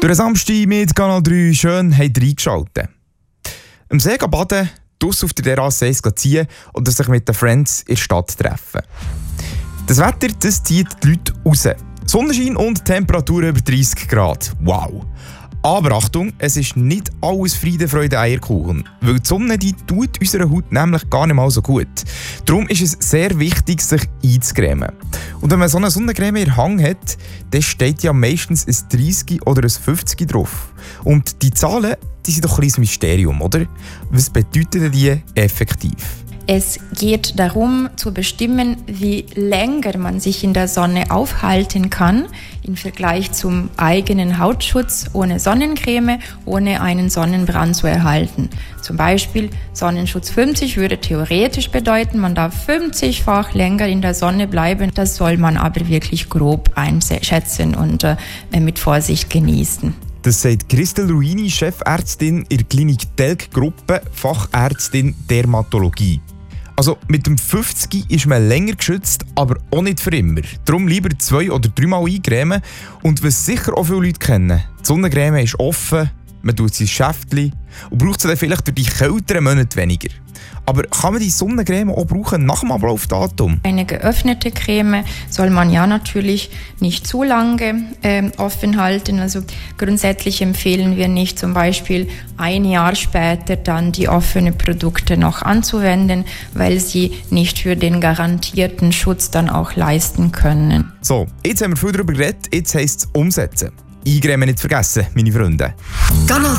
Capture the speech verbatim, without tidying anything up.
Durch den Samstag mit Kanal drei schön habt ihr eingeschaltet. Am See baden, draussen auf der Terrasse eins ziehen oder sich mit den Friends in der Stadt treffen. Das Wetter, das zieht die Leute raus. Sonnenschein und Temperatur über dreißig Grad. Wow! Aber Achtung, es ist nicht alles Friede, Freude, Eierkuchen. Weil die Sonne die tut unserer Haut nämlich gar nicht mal so gut. Darum ist es sehr wichtig, sich einzucremen. Und wenn man so eine Sonnencreme in der Hand hat, dann steht ja meistens ein dreißig oder ein fünfzig drauf. Und die Zahlen, die sind doch ein kleines Mysterium, oder? Was bedeuten die effektiv? Es geht darum, zu bestimmen, wie länger man sich in der Sonne aufhalten kann, im Vergleich zum eigenen Hautschutz ohne Sonnencreme, ohne einen Sonnenbrand zu erhalten. Zum Beispiel Sonnenschutz fünfzig würde theoretisch bedeuten, man darf fünfzigfach länger in der Sonne bleiben. Das soll man aber wirklich grob einschätzen und äh, mit Vorsicht genießen. Das sagt Christel Ruini, Chefärztin in der Klinik Telg-Gruppe, Fachärztin Dermatologie. Also mit dem fünfzig ist man länger geschützt, aber auch nicht für immer. Darum lieber zwei- oder dreimal eincremen. Und was sicher auch viele Leute kennen, die Sonnencreme ist offen, man tut sein Schäftchen und braucht sie dann vielleicht durch die kälteren Monate weniger. Aber kann man die Sonnencreme auch brauchen nach dem Ablaufdatum? Eine geöffnete Creme soll man ja natürlich nicht zu lange äh, offen halten. Also grundsätzlich empfehlen wir nicht, zum Beispiel ein Jahr später dann die offenen Produkte noch anzuwenden, weil sie nicht für den garantierten Schutz dann auch leisten können. So, jetzt haben wir viel darüber geredet, jetzt heisst es umsetzen. Eincremen nicht vergessen, meine Freunde.